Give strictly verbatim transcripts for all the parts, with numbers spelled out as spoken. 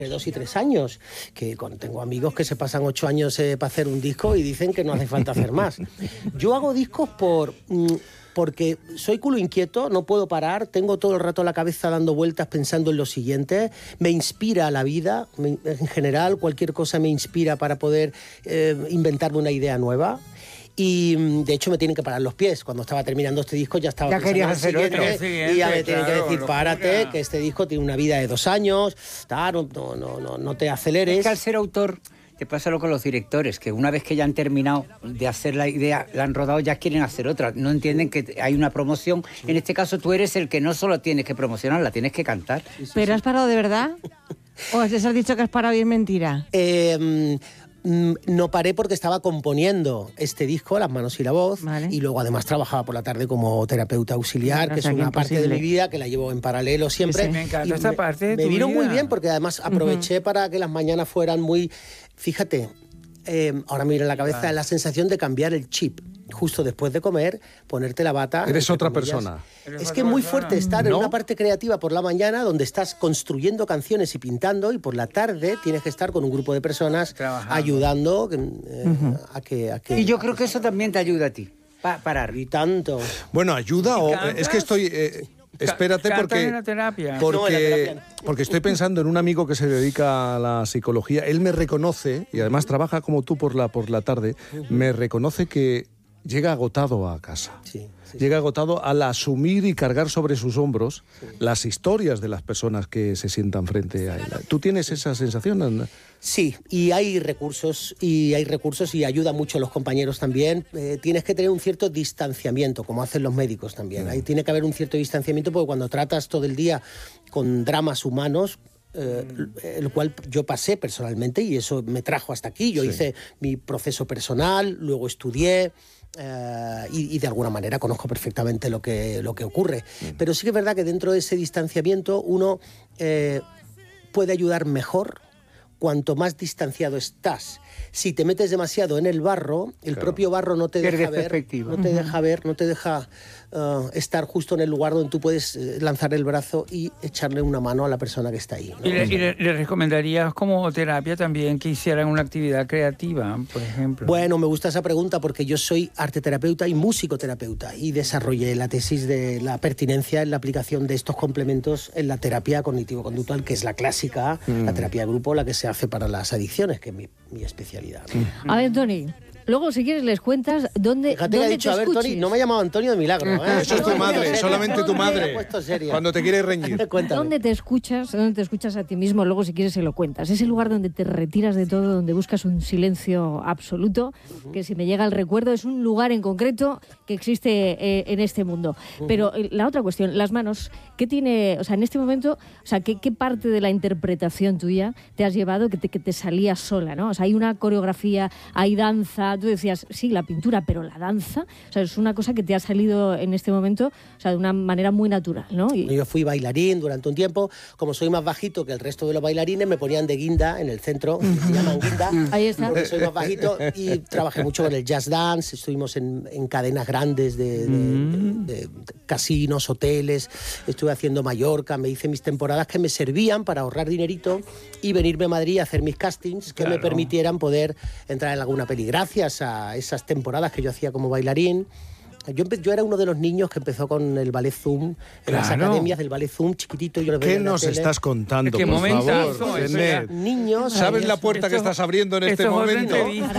dos y tres años, que con, tengo amigos que se pasan ocho años eh, para hacer un disco y dicen que no hace falta hacer más. Yo hago discos por... Mm, porque soy culo inquieto, no puedo parar, tengo todo el rato la cabeza dando vueltas pensando en lo siguiente, me inspira la vida, me, en general cualquier cosa me inspira para poder eh, inventarme una idea nueva. Y de hecho me tienen que parar los pies. Cuando estaba terminando este disco ya estaba ya querías hacer otro y ya me tienen claro, que decir párate, que este disco tiene una vida de dos años, no, no, no, no te aceleres. Es que al ser autor te pasa lo con los directores, que una vez que ya han terminado de hacer la idea, la han rodado, ya quieren hacer otra, no entienden que hay una promoción. En este caso tú eres el que no solo tienes que promocionar, tienes que cantar. Sí, sí, ¿Pero sí. has parado de verdad? ¿O les has dicho que has parado y es mentira? Eh... No paré porque estaba componiendo este disco, Las manos y la voz, vale. Y luego además trabajaba por la tarde como terapeuta auxiliar, no, que es una parte de mi vida que la llevo en paralelo siempre. Sí, me encanta esta me, parte de Me tu vino vida. muy bien porque además aproveché uh-huh. para que las mañanas fueran muy... Fíjate, eh, ahora me viene en la cabeza ah. la sensación de cambiar el chip. Justo después de comer, ponerte la bata... Eres otra persona. Es que es muy fuerte estar ¿No? en una parte creativa por la mañana donde estás construyendo canciones y pintando, y por la tarde tienes que estar con un grupo de personas Trabajando. ayudando eh, uh-huh. a, que, a que... Y yo creo que eso también te ayuda a ti, pa parar. Y tanto. Bueno, ayuda o... Es que estoy... Eh, espérate porque... En la terapia. Porque, no, en la terapia. porque estoy pensando en un amigo que se dedica a la psicología. Él me reconoce, y además trabaja como tú por la, por la tarde, uh-huh. me reconoce que llega agotado a casa. Sí, sí, llega sí. agotado al asumir y cargar sobre sus hombros sí. las historias de las personas que se sientan frente a él. ¿Tú tienes esa sensación, Ana? Sí, y hay recursos, y hay recursos y ayuda mucho a los compañeros también. Eh, tienes que tener un cierto distanciamiento, como hacen los médicos también. Mm. Ahí tiene que haber un cierto distanciamiento porque cuando tratas todo el día con dramas humanos, Eh, el cual yo pasé personalmente y eso me trajo hasta aquí. Yo sí. hice mi proceso personal, luego estudié eh, y, y de alguna manera conozco perfectamente lo que, lo que ocurre. Mm. Pero sí que es verdad que dentro de ese distanciamiento uno eh, puede ayudar mejor cuanto más distanciado estás. Si te metes demasiado en el barro, el claro. propio barro no te deja ver, no te deja ver, no te deja uh, estar justo en el lugar donde tú puedes lanzar el brazo y echarle una mano a la persona que está ahí, ¿no? ¿Y le, y le, le recomendarías como terapia también que hicieran una actividad creativa, por ejemplo? Bueno, me gusta esa pregunta porque yo soy arteterapeuta y musicoterapeuta y desarrollé la tesis de la pertinencia en la aplicación de estos complementos en la terapia cognitivo-conductual, que es la clásica, mm. la terapia de grupo, la que se hace para las adicciones, que es mi, mi especialidad. A ver, Toni, luego si quieres les cuentas dónde, Fíjate dónde que ha dicho, te a ver, escuches. Toni, no me ha llamado Antonio de milagro. ¿eh? Eso es tu madre, solamente tu madre. Cuando te quiere reñir. ¿Dónde te escuchas? ¿Dónde te escuchas a ti mismo? Luego si quieres se lo cuentas. Es el lugar donde te retiras de todo, donde buscas un silencio absoluto, uh-huh. que si me llega el recuerdo es un lugar en concreto que existe eh, en este mundo. Uh-huh. Pero eh, la otra cuestión, las manos, ¿qué tiene, o sea, en este momento, o sea, qué, qué parte de la interpretación tuya te has llevado que te, que te salía sola, ¿no? O sea, hay una coreografía, hay danza, tú decías, sí, la pintura, pero la danza, o sea, es una cosa que te ha salido en este momento, o sea, de una manera muy natural, ¿no? Y... Yo fui bailarín durante un tiempo, como soy más bajito que el resto de los bailarines, me ponían de guinda en el centro, se llaman guinda, ahí está. Porque soy más bajito, y trabajé mucho con el jazz dance, estuvimos en, en cadenas grandes de, de, mm. de, de, de casinos, hoteles, estuve haciendo Mallorca, me hice mis temporadas que me servían para ahorrar dinerito y venirme a Madrid a hacer mis castings que claro. me permitieran poder entrar en alguna peli. Gracias a esas temporadas que yo hacía como bailarín. Yo, yo era uno de los niños que empezó con el ballet Zoom, en claro. las academias del ballet Zoom, chiquitito. Yo ¿Qué nos estás contando, ¿Qué por momento favor? Eso, niños. ¿Sabes la puerta que estás abriendo en este momento?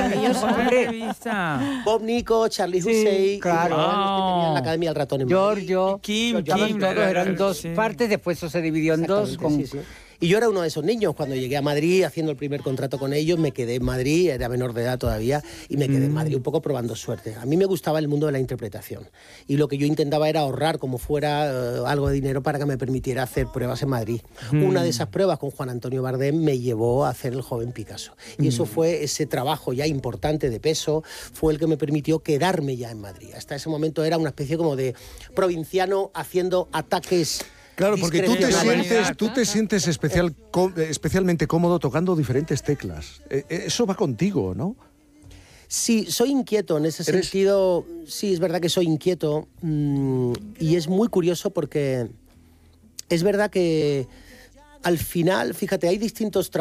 Bob Nico, Charlie sí, Hussey, claro. Wow. Los que tenían la Academia del Ratón en Giorgio, Kim, Kim, Kim, todos eran dos sí. partes, después eso se dividió en dos. Con... Sí, sí. Y yo era uno de esos niños. Cuando llegué a Madrid haciendo el primer contrato con ellos, me quedé en Madrid, era menor de edad todavía, y me quedé mm. en Madrid un poco probando suerte. A mí me gustaba el mundo de la interpretación. Y lo que yo intentaba era ahorrar como fuera uh, algo de dinero para que me permitiera hacer pruebas en Madrid. Mm. Una de esas pruebas con Juan Antonio Bardem me llevó a hacer El joven Picasso. Y mm. eso fue ese trabajo ya importante de peso, fue el que me permitió quedarme ya en Madrid. Hasta ese momento era una especie como de provinciano haciendo ataques. Claro, porque tú te sientes, tú te sientes especial, especialmente cómodo tocando diferentes teclas. Eso va contigo, ¿no? Sí, soy inquieto en ese ¿Eres? sentido. Sí, es verdad que soy inquieto. Mmm, y es muy curioso porque es verdad que al final, fíjate, hay distintos trabajos.